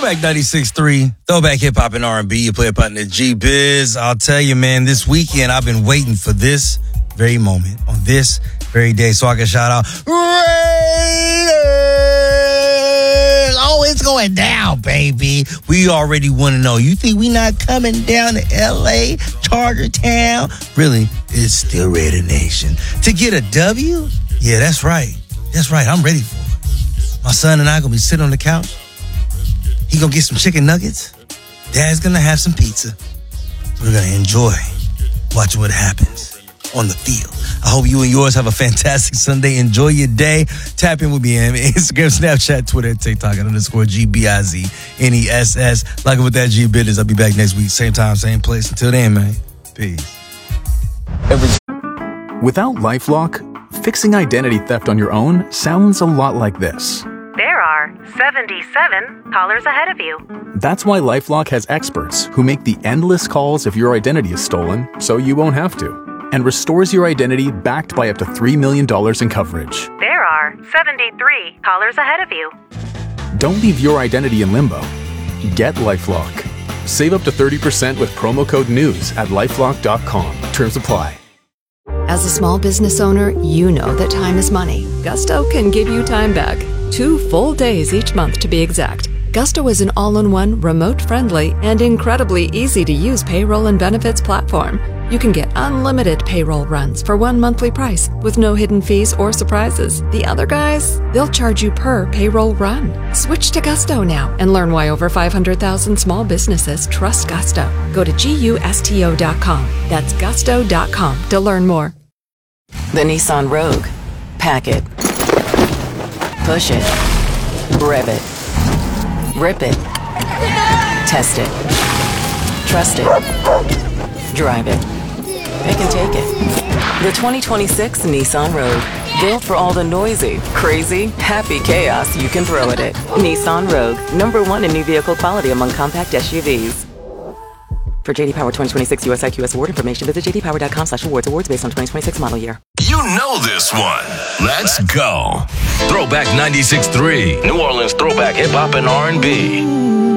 Throwback 96.3, Throwback Hip Hop and R&B. You play a partner G-Biz. I'll tell you, man, this weekend I've been waiting for this very moment on this very day so I can shout out Raiders. Oh, it's going down, baby. We already want to know. You think we not coming down to L.A., Charter Town? Really, it's still Raider Nation. To get a W? Yeah, that's right. That's right. I'm ready for it. My son and I going to be sitting on the couch. He gonna get some chicken nuggets. Dad's gonna have some pizza. We're gonna enjoy watching what happens on the field. I hope you and yours have a fantastic Sunday. Enjoy your day. Tap in with me on Instagram, Snapchat, Twitter, TikTok, _GBIZNESS. Like it with that G business. I'll be back next week. Same time, same place. Until then, man. Peace. Without LifeLock, fixing identity theft on your own sounds a lot like this. There are 77 callers ahead of you. That's why LifeLock has experts who make the endless calls if your identity is stolen so you won't have to, and restores your identity backed by up to $3 million in coverage. There are 73 callers ahead of you. Don't leave your identity in limbo. Get LifeLock. Save up to 30% with promo code NEWS at LifeLock.com. Terms apply. As a small business owner, you know that time is money. Gusto can give you time back. 2 full days each month to be exact. Gusto is an all-in-one, remote-friendly, and incredibly easy-to-use payroll and benefits platform. You can get unlimited payroll runs for one monthly price with no hidden fees or surprises. The other guys, they'll charge you per payroll run. Switch to Gusto now and learn why over 500,000 small businesses trust Gusto. Go to GUSTO.com. That's Gusto.com to learn more. The Nissan Rogue. Pack it. Push it. Rev it. Rip it. Test it. Trust it. Drive it. Pick and take it. The 2026 Nissan Rogue. Built for all the noisy, crazy, happy chaos you can throw at it. Nissan Rogue. #1 in new vehicle quality among compact SUVs. For JD Power 2026 US IQS award information, visit jdpower.com/awards. Awards based on 2026 model year. You know this one. Let's go. Throwback 96.3, New Orleans Throwback Hip Hop and R&B.